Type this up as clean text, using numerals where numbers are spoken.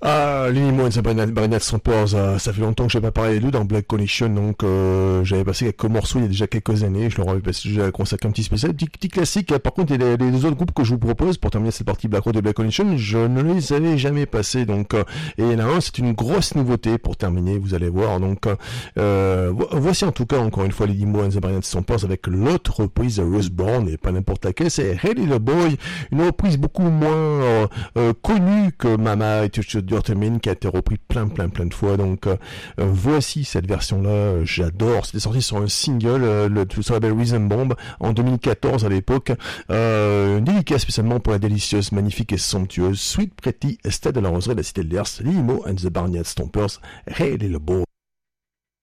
Limo and the Barnett Stompers, ça fait longtemps que j'ai pas parlé d'eux dans Black Connection, donc j'avais passé quelques morceaux il y a déjà quelques années, je leur avais déjà consacré un petit spécial, petit classique. Par contre, les deux autres groupes que je vous propose pour terminer cette partie Black Road et Black Connection, je ne les avais jamais passés, donc et il y en a un, c'est une grosse nouveauté pour terminer, vous allez voir. Donc voici en tout cas encore une fois les Limo and the Barnett Stompers avec l'autre reprise de Roseborn, et pas n'importe laquelle, c'est Hey Little Boy, une reprise beaucoup moins connue que Mama et Dirtman, qui a été repris plein de fois. Donc voici cette version là, j'adore. C'était sorti sur un single sur la label Rhythm Bomb en 2014 à l'époque, dédicace spécialement pour la délicieuse, magnifique et somptueuse Sweet Pretty Estelle de la Roseraie de la Cité de l'Ers, Limo and the Barnyard Stompers, Hey Little Boy.